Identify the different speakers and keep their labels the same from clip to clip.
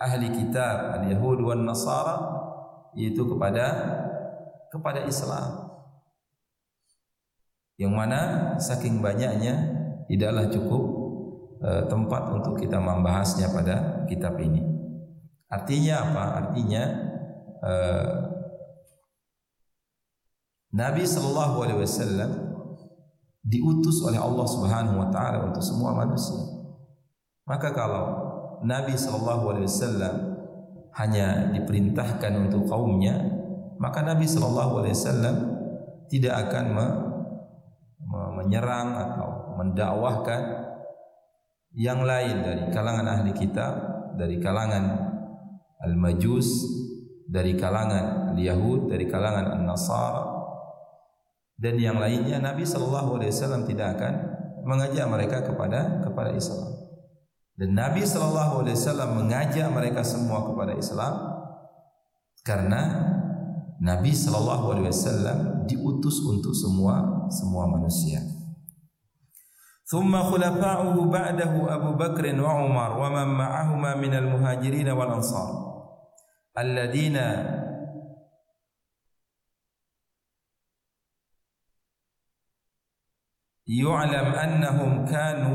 Speaker 1: ahli kitab al-Yahud wan Nasara, yaitu kepada Islam, yang mana saking banyaknya tidaklah cukup tempat untuk kita membahasnya pada kitab ini. Artinya apa? Artinya Nabi sallallahu alaihi wasallam diutus oleh Allah Subhanahu wa taala untuk semua manusia. Maka kalau Nabi sallallahu alaihi wasallam hanya diperintahkan untuk kaumnya, maka Nabi sallallahu alaihi wasallam tidak akan menyerang atau mendakwahkan yang lain dari kalangan ahli kitab, dari kalangan al-Majus, dari kalangan al-Yahud, dari kalangan an-Nasara dan yang lainnya. Nabi sallallahu alaihi wasallam tidak akan mengajak mereka kepada Islam. Dan Nabi sallallahu alaihi wasallam mengajak mereka semua kepada Islam karena Nabi sallallahu alaihi wasallam diutus untuk semua manusia. Thumma khulafa'uhu ba'dahu Abu Bakr wa Umar wa man ma'ahuma minal muhajirin wal ansar alladhina yu'lam annahum kanu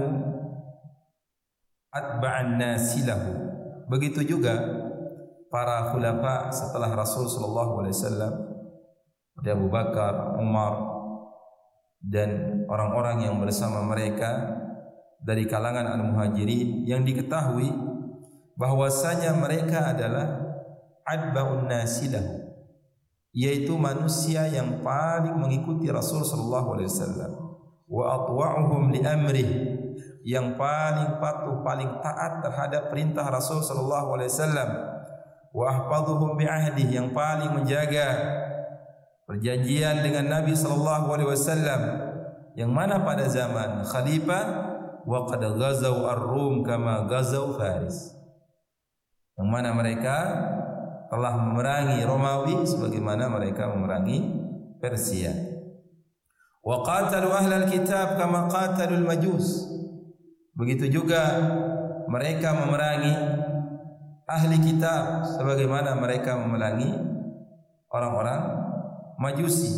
Speaker 1: atba'an nasi lahu. Begitu juga para khulafa setelah Rasul sallallahu alaihi wasallam, Abu Bakar, Umar dan orang-orang yang bersama mereka dari kalangan al-muhajirin, yang diketahui bahwasanya mereka adalah atba'un nasi lahu, yaitu manusia yang paling mengikuti Rasul sallallahu alaihi wasallam, wa atwa'uhum li amrih, yang paling patuh, paling taat terhadap perintah Rasul sallallahu alaihi wasallam, wa ahfazuhum bi ahdihi, yang paling menjaga perjanjian dengan Nabi sallallahu alaihi wasallam, yang mana pada zaman khalifah wa qad ghazaw ar-Rum kama ghazaw Faris, yang mana mereka telah memerangi Romawi sebagaimana mereka memerangi Persia. Wa qatalu ahlal kitab kama qatalul majus, begitu juga mereka memerangi ahli kitab sebagaimana mereka memerangi orang-orang Majusi.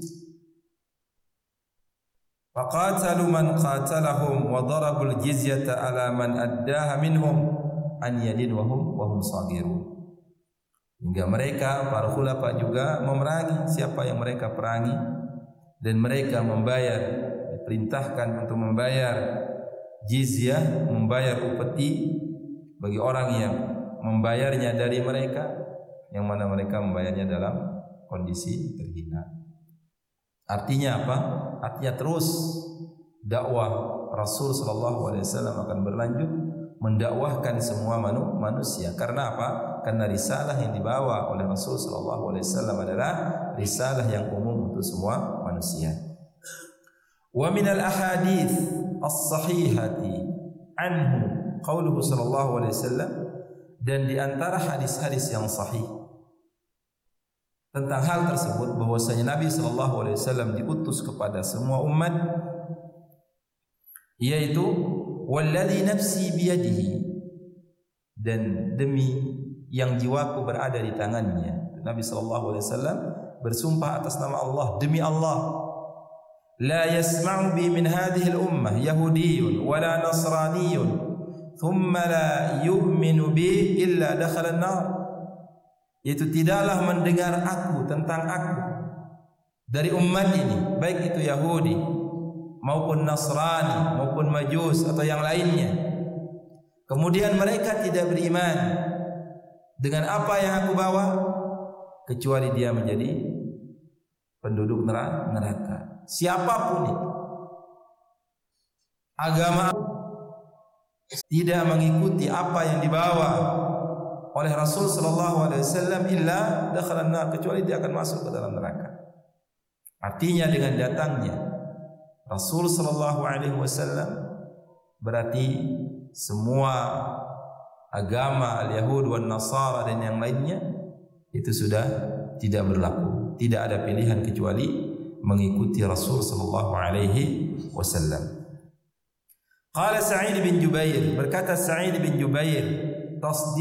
Speaker 1: Faqatalu man qatalahum wa darabul jizyata ala man addaha minhum an yadin wa hum saghirun. Hingga mereka para khulafa juga memerangi siapa yang mereka perangi, dan mereka membayar, diperintahkan untuk membayar jizyah, membayar upeti bagi orang yang membayarnya dari mereka, yang mana mereka membayarnya dalam kondisi terhina. Artinya apa? Artinya terus dakwah Rasul sallallahu alaihi wasallam akan berlanjut mendakwahkan semua manusia. Karena apa? Karena risalah yang dibawa oleh Rasul sallallahu alaihi wasallam adalah risalah yang umum untuk semua manusia. Wa minal ahadits as-sahihati anhu qauluhu sallallahu alaihi wasallam, dan di antara hadis-hadis yang sahih tentang hal tersebut bahwasanya Nabi sallallahu alaihi wasallam diutus kepada semua umat, yaitu walladzi nafsi biyadihi, dan demi yang jiwaku berada di tangannya. Nabi sallallahu alaihi wasallam bersumpah atas nama Allah, demi Allah, la yasma'u bi min hadhihi al-ummah yahudiyyun wala nasraniyyun thumma la yu'minu bi illa dakhala an-nar, yaitu tidaklah mendengar aku tentang aku dari umat ini, baik itu Yahudi maupun Nasrani maupun Majus atau yang lainnya, kemudian mereka tidak beriman dengan apa yang aku bawa, kecuali dia menjadi penduduk neraka. Siapapun itu, agama tidak mengikuti apa yang dibawa oleh Rasul sallallahu alaihi wasallam illa dakhala an-nar, kecuali dia akan masuk ke dalam neraka. Artinya dengan datangnya Rasul sallallahu alaihi wasallam berarti semua agama al-Yahud wan Nasara dan yang lainnya itu sudah tidak berlaku. Tidak ada pilihan kecuali mengikuti Rasul sallallahu alaihi wasallam. Qala Sa'id bin Jubair, berkata Sa'id bin Jubair, tasdiq